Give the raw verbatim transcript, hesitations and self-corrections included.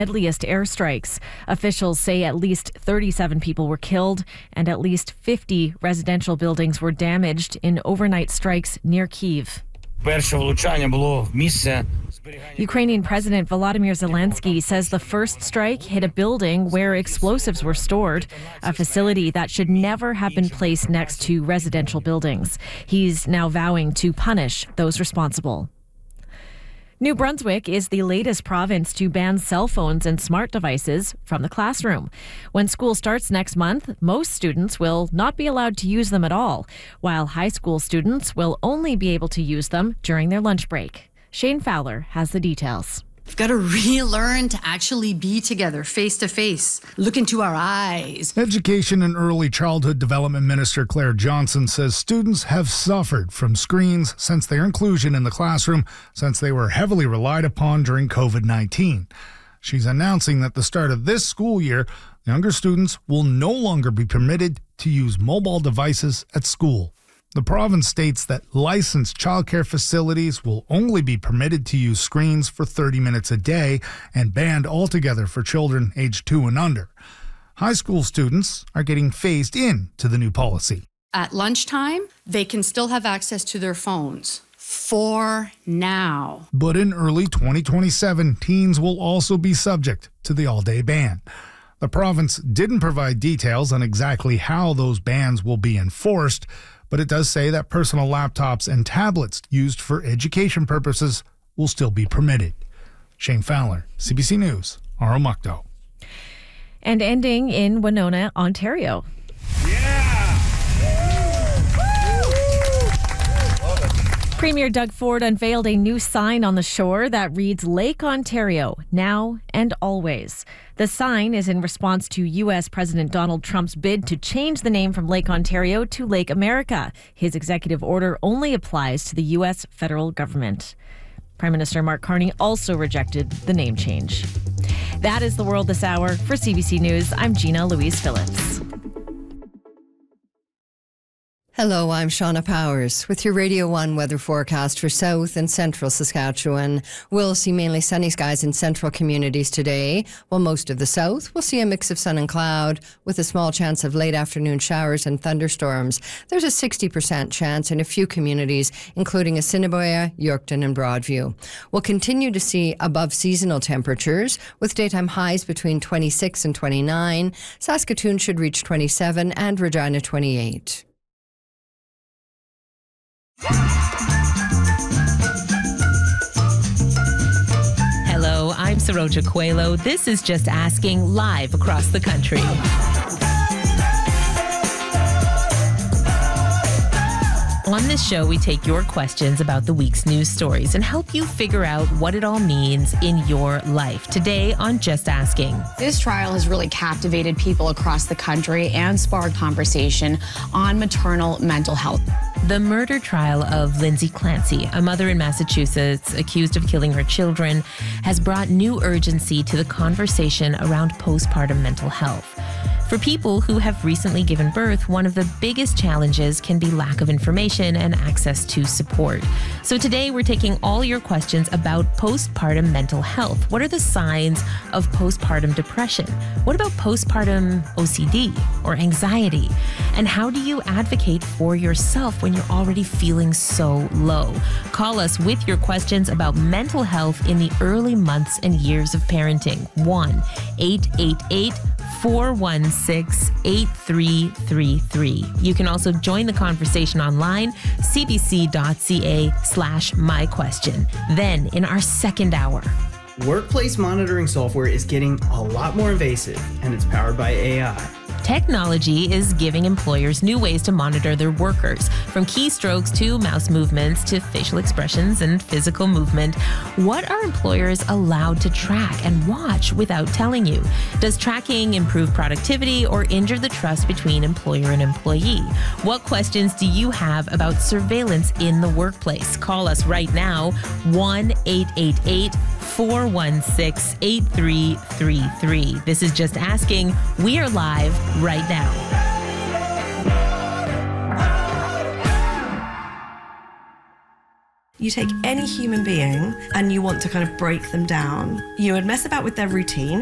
deadliest airstrikes. Officials say at least thirty-seven people were killed and at least fifty residential buildings were damaged in overnight strikes near Kyiv. Ukrainian President Volodymyr Zelensky says the first strike hit a building where explosives were stored, a facility that should never have been placed next to residential buildings. He's now vowing to punish those responsible. New Brunswick is the latest province to ban cell phones and smart devices from the classroom. When school starts next month, most students will not be allowed to use them at all, while high school students will only be able to use them during their lunch break. Shane Fowler has the details. We've got to relearn to actually be together face to face, look into our eyes. Education and Early Childhood Development Minister Claire Johnson says students have suffered from screens since their inclusion in the classroom, since they were heavily relied upon during covid nineteen. She's announcing that at the start of this school year, younger students will no longer be permitted to use mobile devices at school. The province states that licensed childcare facilities will only be permitted to use screens for thirty minutes a day and banned altogether for children aged two and under. High school students are getting phased in to the new policy. At lunchtime, they can still have access to their phones. For now. But in early twenty twenty-seven, teens will also be subject to the all-day ban. The province didn't provide details on exactly how those bans will be enforced, but it does say that personal laptops and tablets used for education purposes will still be permitted. Shane Fowler, C B C News, Aromacto. And ending in Winona, Ontario. Premier Doug Ford unveiled a new sign on the shore that reads Lake Ontario, now and always. The sign is in response to U S President Donald Trump's bid to change the name from Lake Ontario to Lake America. His executive order only applies to the U S federal government. Prime Minister Mark Carney also rejected the name change. That is the world this hour. For C B C News, I'm Gina Louise Phillips. Hello, I'm Shauna Powers with your Radio one weather forecast for south and central Saskatchewan. We'll see mainly sunny skies in central communities today, while most of the south will see a mix of sun and cloud with a small chance of late afternoon showers and thunderstorms. There's a sixty percent chance in a few communities, including Assiniboia, Yorkton and Broadview. We'll continue to see above seasonal temperatures with daytime highs between twenty-six and twenty-nine. Saskatoon should reach twenty-seven and Regina twenty-eight. Hello, I'm Saroja Coelho. This is Just Asking, live across the country. On this show, we take your questions about the week's news stories and help you figure out what it all means in your life. Today on Just Asking. This trial has really captivated people across the country and sparked conversation on maternal mental health. The murder trial of Lindsay Clancy, a mother in Massachusetts accused of killing her children, has brought new urgency to the conversation around postpartum mental health. For people who have recently given birth, one of the biggest challenges can be lack of information and access to support. So today we're taking all your questions about postpartum mental health. What are the signs of postpartum depression? What about postpartum O C D or anxiety? And how do you advocate for yourself when you're already feeling so low? Call us with your questions about mental health in the early months and years of parenting. one eight eight eight four one six eight three three three. You can also join the conversation online, cbc.ca slash my question. Then in our second hour, workplace monitoring software is getting a lot more invasive, and it's powered by A I. Technology is giving employers new ways to monitor their workers, from keystrokes to mouse movements to facial expressions and physical movement. What are employers allowed to track and watch without telling you? Does tracking improve productivity or injure the trust between employer and employee? What questions do you have about surveillance in the workplace? Call us right now, one eight eight eight four one six eight three three three. This is Just Asking. We are live right now. You take any human being and you want to kind of break them down. You would mess about with their routine.